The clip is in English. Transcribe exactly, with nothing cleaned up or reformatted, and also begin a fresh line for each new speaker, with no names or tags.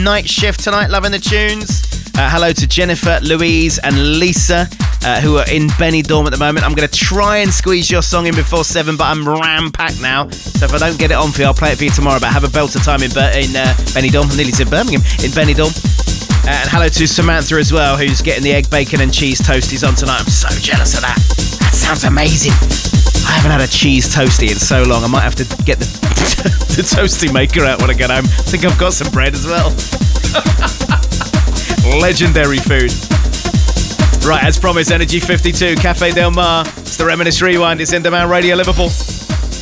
night shift tonight, loving the tunes. Uh, hello to Jennifer, Louise and Lisa, uh, who are in Benidorm at the moment. I'm going to try and squeeze your song in before seven, but I'm ram-packed now. So if I don't get it on for you, I'll play it for you tomorrow. But have a belter time in, Ber- in uh, Benidorm. I nearly said Birmingham. In Benidorm. Uh, and hello to Samantha as well, who's getting the egg, bacon and cheese toasties on tonight. I'm so jealous of that. That sounds amazing. I haven't had a cheese toastie in so long. I might have to get the, the toastie maker out when I get home. I think I've got some bread as well. Legendary food. Right, as promised, Energy fifty-two, Cafe Del Mar. It's the Reminisce Rewind. It's In Demand Radio Liverpool.